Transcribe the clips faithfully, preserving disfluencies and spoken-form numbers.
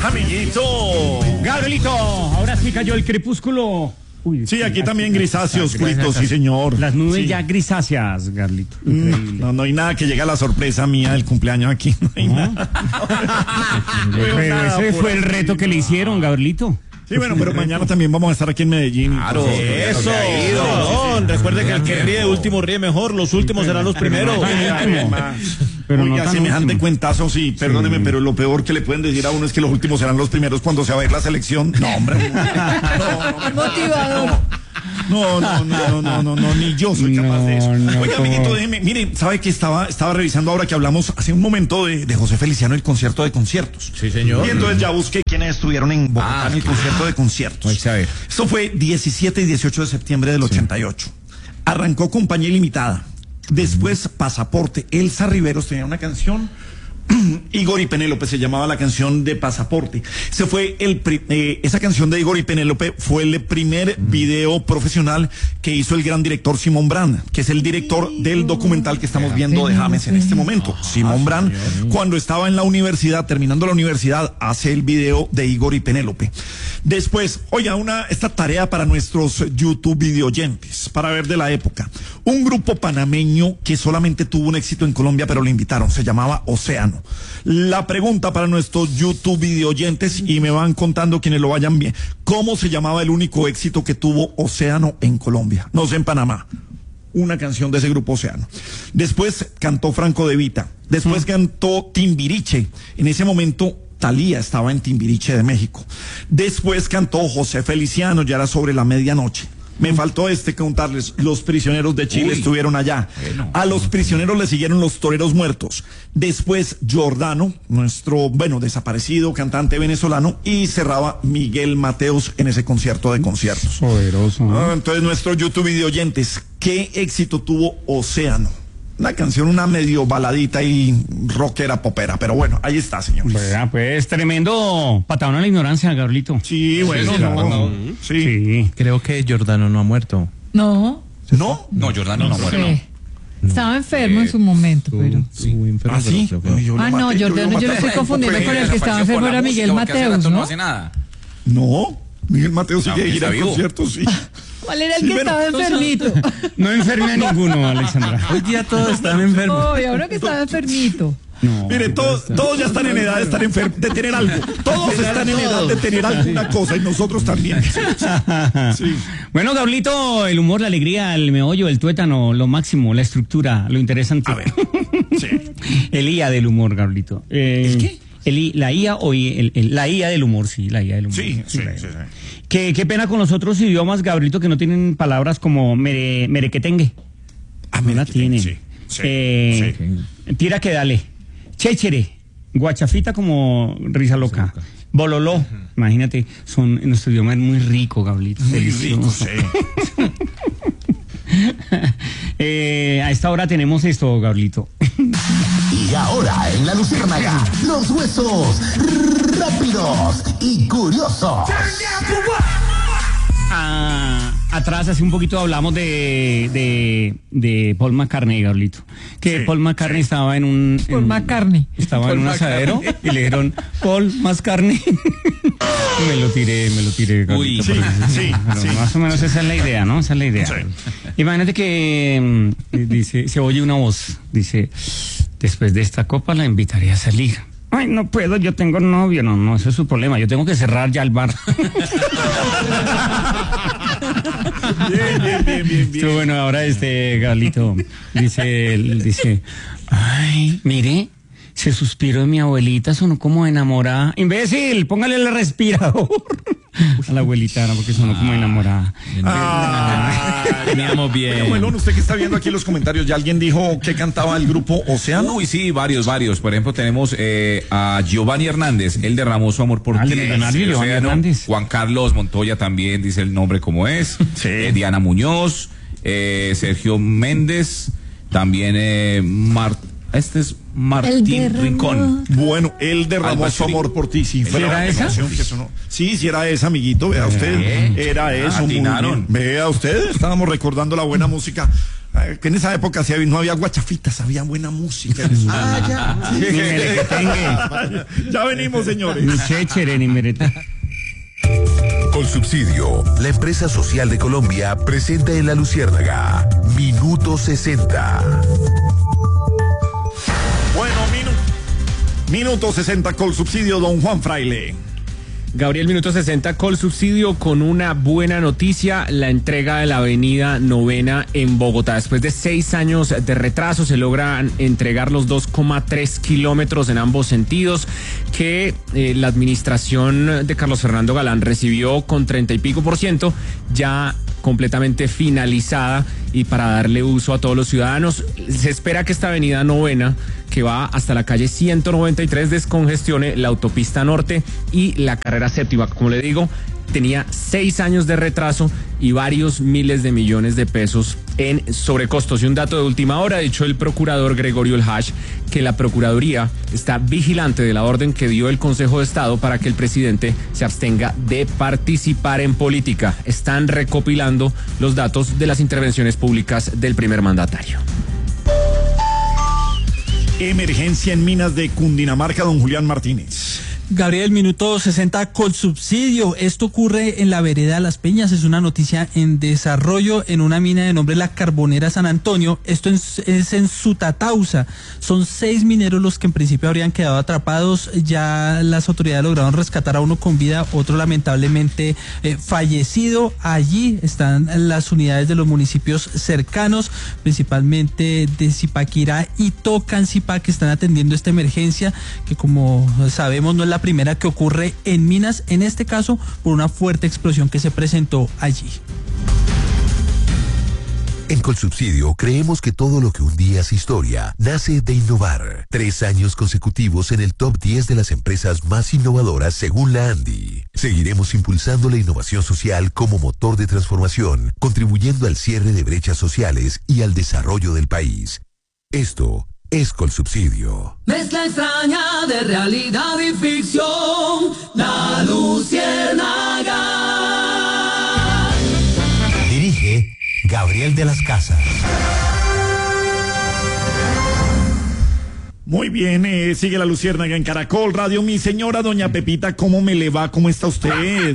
Amiguito. Gabrielito, ahora sí cayó el crepúsculo. Uy, sí, aquí también grisáceo, oscurito, sí señor. Las nubes sí. ya grisáceas, Garlito. Increíble. No, no hay nada que llegue a la sorpresa mía del cumpleaños aquí. No hay ¿no? nada. Pero nada, ese fue el reto que le hicieron, Gabrielito. Sí, bueno, pero mañana también vamos a estar aquí en Medellín. Claro, eso. No, no, recuerde que el que ríe último ríe mejor, los últimos serán los primeros. Pero Oiga, no semejante último. Cuentazo, sí, perdóneme, sí. pero lo peor que le pueden decir a uno es que los últimos serán los primeros cuando se va a ver la selección. No, hombre. No, no, no, motivador. No, no, no, no, no, no, ni yo soy capaz no, de eso. No, Oiga, amiguito, déjeme, mire, ¿sabe que estaba, estaba revisando ahora que hablamos hace un momento de, de José Feliciano, el concierto de conciertos? Sí, señor. Y entonces ya busqué quiénes estuvieron en Bogotá ah, en el claro. concierto de conciertos. Pues a ver. Esto fue diecisiete y dieciocho de septiembre del ochenta y ocho. Sí. Arrancó Compañía Ilimitada. Después Pasaporte. Elsa Riveros tenía una canción. Igor y Penélope se llamaba la canción de Pasaporte. Se fue el eh, esa canción de Igor y Penélope fue el primer mm. video profesional que hizo el gran director Simón Brand, que es el director del documental que estamos viendo de James en este momento. Ah, Simón Brand, sí. cuando estaba en la universidad, terminando la universidad, hace el video de Igor y Penélope. Después, oiga, una esta tarea para nuestros YouTube videoyentes, para ver de la época. Un grupo panameño que solamente tuvo un éxito en Colombia, pero lo invitaron, se llamaba Océano. La pregunta para nuestros YouTube videoyentes, y me van contando quienes lo vayan bien. ¿Cómo se llamaba el único éxito que tuvo Océano en Colombia? No sé, en Panamá. Una canción de ese grupo Océano. Después cantó Franco De Vita. Después ¿Mm? cantó Timbiriche. En ese momento Thalía estaba en Timbiriche de México. Después cantó José Feliciano, ya era sobre la medianoche. Me faltó este contarles, los Prisioneros de Chile Uy, estuvieron allá. Bueno, a los Prisioneros le siguieron los Toreros Muertos. Después Giordano, nuestro, bueno, desaparecido cantante venezolano, y cerraba Miguel Mateos en ese concierto de conciertos. Poderoso. ¿no? Ah, entonces, nuestros YouTube videoyentes, ¿qué éxito tuvo Océano? Una canción, una medio baladita y rockera popera, pero bueno, ahí está, señores. Bueno, pues tremendo patadón a la ignorancia, Gabrielito. Sí, bueno, sí, sí, no, no. Sí. sí. Creo que Giordano no ha muerto. No. ¿No? No, Giordano no, no ha muerto. Sí. No. Estaba enfermo eh, en su momento, tú, pero... Sí, enfermo, ¿Ah, sí? Pero Yo ah, no, Giordano, yo, yo lo estoy confundiendo con el que estaba enfermo, era Miguel Mateos, ¿no? No hace nada. No, Miguel Mateos sigue no, ir a conciertos, sí. ¿Cuál era el sí, que bueno, estaba enfermito? No enferme a ninguno, Alexandra. Hoy día todos están enfermos. Oh, y ahora que estaba enfermito. No, Mire, todos, todos ya están en edad de estar enfermos, de tener algo. Todos están en edad de tener alguna cosa y nosotros también. Sí. Bueno, Gablito, el humor, la alegría, el meollo, el tuétano, lo máximo, la estructura, lo interesante. A ver. Sí. El I A del humor, Gablito. Eh, ¿El qué? El, la I A o el, el, la I A del humor, sí, la I A del humor. Sí, sí, sí. sí, sí. Qué, qué pena con los otros idiomas, Gabrielito, que no tienen palabras como mere, merequetengue. Ah, no la tienen. Sí, sí, eh, sí. Tira que dale. Chéchere. Guachafita como risa loca. Bololó. Uh-huh. Imagínate, son, nuestro idioma es muy rico, Gabrielito. Muy rico, sí. eh, a esta hora tenemos esto, Gabrielito. Y ahora en La Luciérnaga, los huesos rápidos y curiosos. Ah, atrás, hace un poquito hablamos de de, de Paul McCartney, Gabrielito. Que sí, Paul McCartney sí. estaba en un... En, Paul McCartney. Estaba Paul en un asadero y le dijeron, Paul McCartney. me lo tiré, me lo tiré. Uy, sí, sí, bueno, sí. Más o menos esa es la idea, ¿no? Esa es la idea. Sí. Imagínate que dice, se oye una voz, dice, después de esta copa la invitaré a salir. Ay, no puedo, yo tengo novio. No, no, eso es su problema. Yo tengo que cerrar ya el bar. Bien, bien, bien, bien, bien. Sí, bueno, ahora este Galito dice, dice, ay, mire, se suspiró de mi abuelita, sonó como enamorada. Imbécil, póngale el respirador. A la abuelita, no, porque sonó como enamorada. Ah, teníamos bien. Bueno, usted que está viendo aquí los comentarios, ¿ya alguien dijo que cantaba el grupo Océano? Uy, sí, varios, varios. Por ejemplo, tenemos eh, a Giovanni Hernández, él derramó su amor por ah, ti. Giovanni Hernández. Juan Carlos Montoya también dice el nombre como es. Sí. Eh, Diana Muñoz, eh, Sergio Méndez, también eh, Marta. Este es Martín Rincón. Bueno, él derramó su amor por ti. Sí, ¿Sí era esa? Que sonó. Sí, sí era esa, amiguito. Vea usted. ¿Eh? Era eso. Atinaron. Vea usted. Estábamos recordando la buena música. Que en esa época sí había, no había guachafitas, había buena música. Ah, ya. Ni merequetengue. Ya venimos, señores. Ni chéchere, ni merete. Colsubsidio, la empresa social de Colombia, presenta en La Luciérnaga Minuto sesenta. Bueno, minu- minuto sesenta Colsubsidio, don Juan Fraile. Gabriel, minuto sesenta, Colsubsidio con una buena noticia, la entrega de la avenida Novena en Bogotá. Después de seis años de retraso se logran entregar los dos coma tres kilómetros en ambos sentidos que eh, la administración de Carlos Fernando Galán recibió con treinta y pico por ciento, ya completamente finalizada y para darle uso a todos los ciudadanos. Se espera que esta avenida Novena, que va hasta la calle ciento noventa y tres, descongestione la autopista norte y la carrera séptima. Como le digo, tenía seis años de retraso y varios miles de millones de pesos en sobrecostos. Y un dato de última hora, ha dicho el procurador Gregorio El Hash, que la Procuraduría está vigilante de la orden que dio el Consejo de Estado para que el presidente se abstenga de participar en política. Están recopilando los datos de las intervenciones públicas del primer mandatario. Emergencia en minas de Cundinamarca, don Julián Martínez. Gabriel, minuto sesenta, Colsubsidio. Esto ocurre en la vereda Las Peñas, es una noticia en desarrollo en una mina de nombre La Carbonera San Antonio. Esto es, es en Sutatausa. Son seis mineros los que en principio habrían quedado atrapados. Ya las autoridades lograron rescatar a uno con vida, otro lamentablemente eh, fallecido. Allí están las unidades de los municipios cercanos, principalmente de Zipaquirá y Tocancipá, que están atendiendo esta emergencia, que como sabemos no es la primera que ocurre en minas, en este caso por una fuerte explosión que se presentó allí. En Colsubsidio creemos que todo lo que un día es historia nace de innovar. Tres años consecutivos en el top diez de las empresas más innovadoras según la ANDI. Seguiremos impulsando la innovación social como motor de transformación, contribuyendo al cierre de brechas sociales y al desarrollo del país. Esto es Colsubsidio. Mezcla extraña de realidad y ficción, La Luciérnaga. Dirige Gabriel de las Casas. Muy bien, eh, sigue La Luciérnaga en Caracol Radio. Mi señora doña Pepita, ¿cómo me le va? ¿Cómo está usted?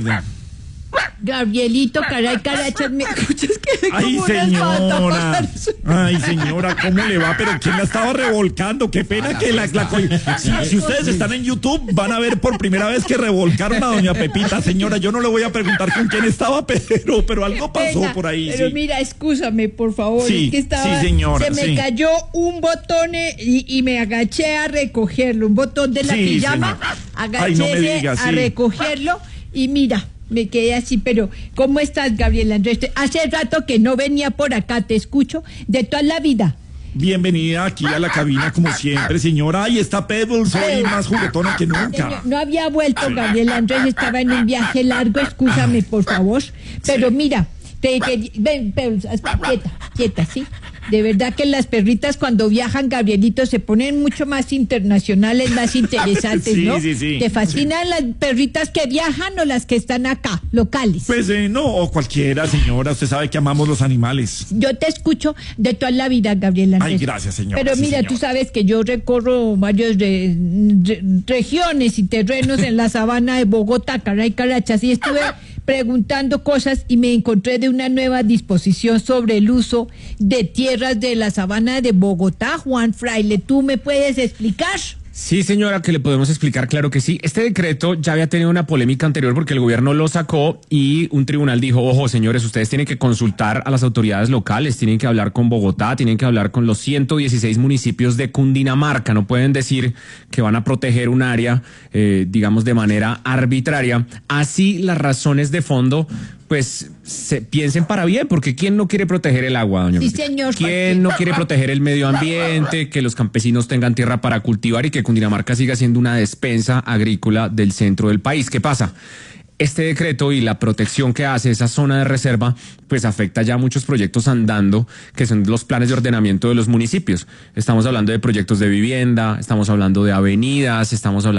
Gabrielito, caray, carachas, ¿me escuchas que Ay, como señora. una Ay, señora, ¿cómo le va? Pero ¿quién la estaba revolcando? Qué pena que la... la si, si ustedes están en YouTube, van a ver por primera vez que revolcaron a doña Pepita. Señora, yo no le voy a preguntar con quién estaba, pero, pero algo pasó pena, por ahí. Pero sí. mira, excúsame, por favor. Sí, es que estaba, sí, señora, se me sí. cayó un botón eh, y, y me agaché a recogerlo. Un botón de la Sí, pijama. señora. Agaché Ay, no me diga, a sí. recogerlo y mira. Me quedé así, pero ¿cómo estás, Gabriel Andrés? Hace rato que no venía por acá, te escucho de toda la vida. Bienvenida aquí a la cabina, como siempre, señora. Ahí está Pebbles, hoy más juguetona que nunca. Señor, no había vuelto, Gabriel Andrés, estaba en un viaje largo, excúsame, por favor. Pero mira, te, que, ven, Pebbles, quieta, quieta, ¿sí? De verdad que las perritas cuando viajan, Gabrielito, se ponen mucho más internacionales, más interesantes, sí, ¿no? Sí, sí, ¿Te fascinan sí. las perritas que viajan o las que están acá, locales? Pues eh, no, o cualquiera, señora. Usted sabe que amamos los animales. Yo te escucho de toda la vida, Gabriela. Ay, gracias, señora. Pero sí, mira, señora. tú sabes que yo recorro varios re, re, regiones y terrenos en la sabana de Bogotá, caray, carachas, y estuve preguntando cosas y me encontré de una nueva disposición sobre el uso de tierras de la sabana de Bogotá. Juan Fraile, ¿tú me puedes explicar? Sí, señora, que le podemos explicar, claro que sí. Este decreto ya había tenido una polémica anterior porque el gobierno lo sacó y un tribunal dijo, ojo, señores, ustedes tienen que consultar a las autoridades locales, tienen que hablar con Bogotá, tienen que hablar con los ciento dieciséis municipios de Cundinamarca. No pueden decir que van a proteger un área, eh, digamos, de manera arbitraria. Así las razones de fondo, pues, se piensen para bien, porque ¿quién no quiere proteger el agua, doña Sí, Pepita? señor. ¿Quién no quiere proteger el medio ambiente, que los campesinos tengan tierra para cultivar y que Cundinamarca siga siendo una despensa agrícola del centro del país? ¿Qué pasa? Este decreto y la protección que hace esa zona de reserva, pues afecta ya muchos proyectos andando, que son los planes de ordenamiento de los municipios. Estamos hablando de proyectos de vivienda, estamos hablando de avenidas, estamos hablando de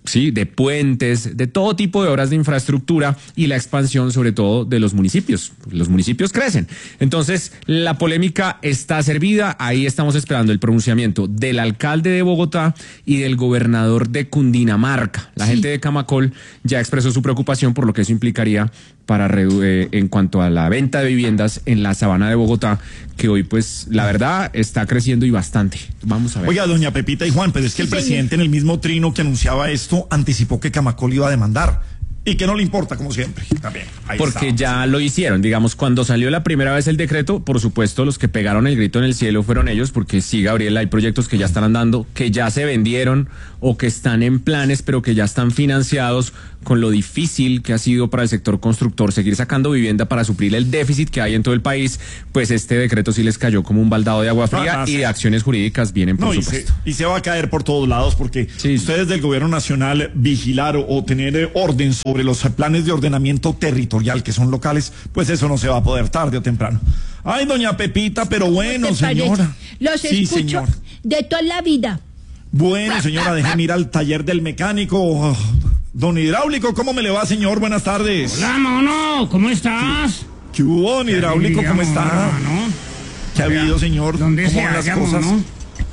sí, de puentes, de todo tipo de obras de infraestructura y la expansión sobre todo de los municipios. Los municipios crecen. Entonces, la polémica está servida. Ahí estamos esperando el pronunciamiento del alcalde de Bogotá y del gobernador de Cundinamarca. La sí. gente de Camacol ya expresó su preocupación por lo que eso implicaría para eh, en cuanto a la venta de viviendas en la sabana de Bogotá, que hoy pues la verdad está creciendo y bastante. Vamos a ver. Oiga, doña Pepita y Juan, pero es que el sí, presidente señor. en el mismo trino que anunciaba esto anticipó que Camacol iba a demandar. Y que no le importa, como siempre. También. Ahí Porque estamos. ya lo hicieron. Digamos, cuando salió la primera vez el decreto, por supuesto, los que pegaron el grito en el cielo fueron ellos, porque sí, Gabriela, hay proyectos que ya están andando, que ya se vendieron o que están en planes, pero que ya están financiados, con lo difícil que ha sido para el sector constructor seguir sacando vivienda para suplir el déficit que hay en todo el país. Pues este decreto sí les cayó como un baldado de agua fría ah, y de acciones jurídicas vienen, por no, supuesto. Y se, y se va a caer por todos lados, porque sí. ustedes del gobierno nacional vigilar o, o tener orden sobre los planes de ordenamiento territorial que son locales, pues eso no se va a poder tarde o temprano. Ay, doña Pepita, pero bueno, señora. Los sí, escucho señor. de toda la vida. Bueno, señora, déjeme ir al taller del mecánico. Oh, don Hidráulico, ¿cómo me le va, señor? Buenas tardes. Hola, mono, ¿cómo estás? ¿Qué hubo, don Hidráulico? ¿Cómo está? ¿No? ¿Qué ha habido, señor? ¿Dónde ¿Cómo se van las halla, cosas? mono?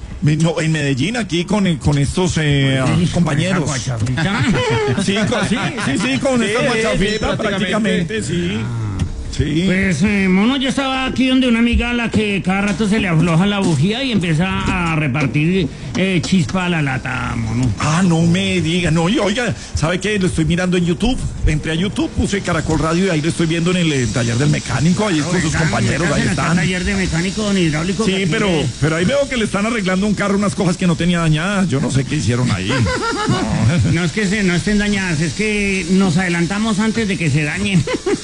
No, en Medellín, aquí con, con estos eh, Sí, compañeros. ¿con esa guachafita? Sí, con, sí, sí, sí, con Sí, esta guachafita, sí, prácticamente. prácticamente, sí. Sí. Pues, eh, mono, yo estaba aquí donde una amiga a la que cada rato se le afloja la bujía y empieza a repartir eh, chispa a la lata, mono. Ah, no me diga, no, y oiga, ¿sabe qué? Lo estoy mirando en YouTube, entré a YouTube, puse Caracol Radio y ahí lo estoy viendo en el, eh, taller del mecánico, ahí con sus compañeros, ahí están. Taller de mecánico, don Hidráulico. Sí, pero, pero ahí veo que le están arreglando un carro, unas cosas que no tenía dañadas, yo no sé qué hicieron ahí. No, no es que se, no estén dañadas, es que nos adelantamos antes de que se dañen.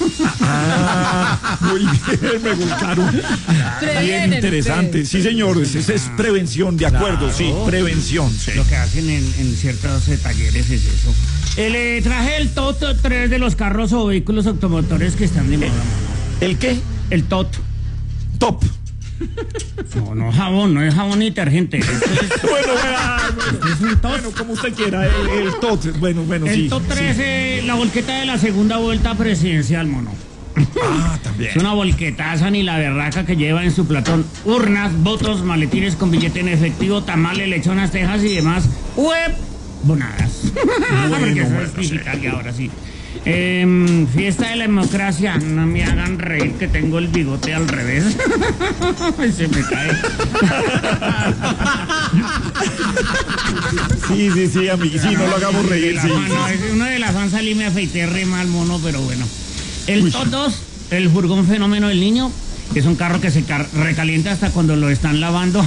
Ah, muy bien, me gustaron. Bien interesante. Sí, señores, esa es prevención, de acuerdo, claro. Sí, prevención. Sí. Lo que hacen en, en ciertos eh, talleres es eso. Eh, le traje el T O T tres de los carros o vehículos automotores que están de moda. ¿El qué? El T O T. Top. No, no jabón, no es jabón ni detergente. Esto es, bueno, bueno, es un T O T. Bueno, como usted quiera, el, el T O T. Bueno, bueno, el sí. El T O T tres, sí. eh, la volqueta de la segunda vuelta presidencial, mono. Ah, también. Es una volquetaza ni la berraca que lleva en su platón urnas, votos, maletines con billete en efectivo, tamales, lechonas, tejas y demás web bonadas. Bueno, Porque eso bueno, es digital sí. y ahora sí. Eh, fiesta de la democracia, no me hagan reír que tengo el bigote al revés. Se me cae. Sí, sí, sí, amigo, sí, no lo hagamos reír. Sí, mano, sí. Uno de las fans salí me afeité re mal, mono, pero bueno. El T O T dos, el furgón fenómeno del niño, es un carro que se recalienta hasta cuando lo están lavando.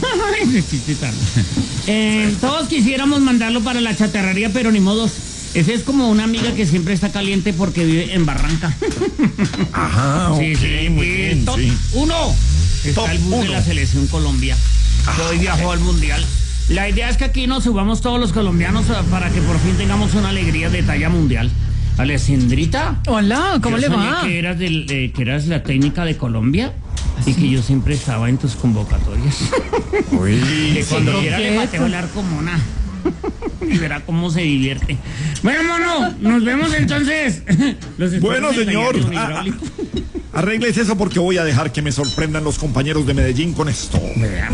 eh, todos quisiéramos mandarlo para la chatarrería, pero ni modos. Ese es como una amiga que siempre está caliente porque vive en Barranca. Ajá, sí, ok, sí, muy bien, Top sí. uno. Está Top el bus uno. de la selección Colombia, que hoy viajó al Mundial. La idea es que aquí nos subamos todos los colombianos para que por fin tengamos una alegría de talla mundial. Alessandrita. Hola, ¿cómo yo le soñé va? Que eras, del, eh, que eras la técnica de Colombia y que yo siempre estaba en tus convocatorias. Uy, que cuando sí, quiera le pateo el arco, mona. Y verá cómo se divierte. Bueno, mono, nos vemos entonces. Los bueno, señor, ah, ah, arregles eso porque voy a dejar que me sorprendan los compañeros de Medellín con esto. Vean.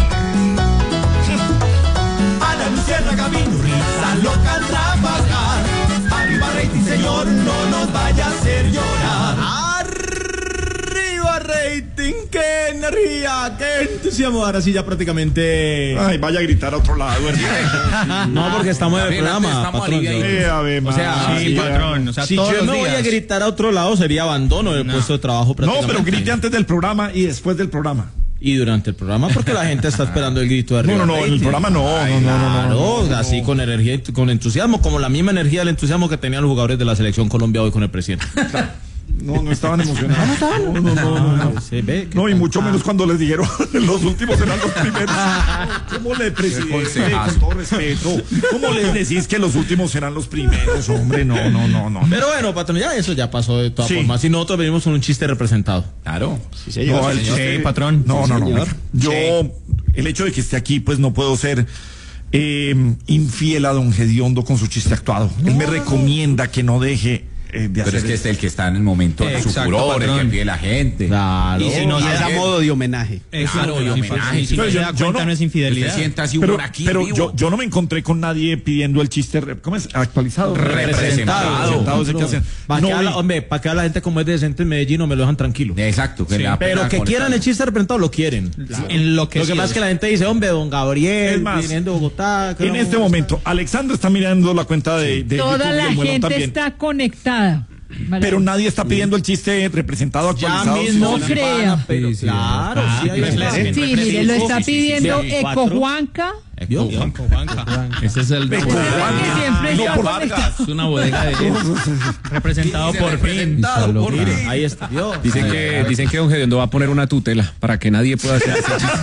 Ana Luciana Camino, risa loca al trabajar. Arriba rating, señor, no nos vaya a hacer llorar. Arriba rating, qué energía, qué entusiasmo. Ahora sí ya prácticamente. Ay, vaya a gritar a otro lado, hermano. No, porque estamos en el programa, patrón. Eh, a ver, O sea, sí, sí, patrón. O sea, si yo me voy a gritar a otro lado, sería abandono del puesto de trabajo No, prácticamente. pero grite antes del programa y después del programa. Y durante el programa, porque la gente está esperando el grito de arriba. No, no, no, en el programa no, no, no, no, no, Claro, no, así no. con energía y con entusiasmo, como la misma energía del entusiasmo que tenían los jugadores de la selección Colombia hoy con el presidente. No, no estaban emocionados. No, no, no, no, no. Se ve que No, y tan- mucho menos cuando les dijeron los últimos serán los primeros. ¿Cómo le presidente, con todo respeto? ¿Cómo les decís que los últimos serán los primeros, hombre? No, no, no, no. Pero bueno, patrón, ya eso ya pasó de todas Sí. formas. Y nosotros venimos con un chiste representado. Claro. Sí, No, el señor. chiste- Sí, patrón. No, Sí, no, no. señor. Yo, Sí. el hecho de que esté aquí, pues no puedo ser eh, infiel a don Gediondo con su chiste actuado. Él me recomienda que no deje eh, de hacer Pero es que esto. es el que está en el momento de su Exacto, furor, el que patrón. pide la gente. Claro. Y si no Y se es da a modo de homenaje. Claro, y homenaje. Si no Pero se yo- da yo cuenta, no- no es infidelidad. Se sienta así Pero, por aquí. pero vivo. yo, yo no me encontré con nadie pidiendo el chiste, re- ¿cómo es? Actualizado. Representado. Representado, ese que hacen. ¿Para No qué habla- vi- hombre, para que la gente como es decente en Medellín no me lo dejan tranquilo? Exacto. Que le da Pero pena que molestar. quieran el chiste representado, lo quieren. En lo que Lo que pasa es que la gente dice, hombre, don Gabriel, Es más, viniendo de Bogotá. que En no- este momento, Alexandra está mirando la cuenta de, de Toda YouTube y la el Muelón gente también. está conectada. Pero nadie está pidiendo el chiste representado Ya actualizado. mismo No se crea. van a- pero Sí, sí. claro, Ah, sí, ahí está. reflexión. Sí, mire, lo está Sí, sí, sí, pidiendo sí. Eco Cuatro. Juanca. ¿Vio? Ese es el Eco que Juanca. siempre No, está por- conectado. Es una bodega de representado Dice por fin. representado por Mira, fin. ahí está. ¿Vio? Dicen que, dicen que don Gediondo va a poner una tutela para que nadie pueda hacer ese chiste.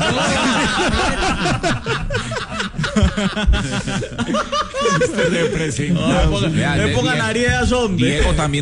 Este representado. No me pongan Vean, no me pongan Diego- Arias, hombre. Diego también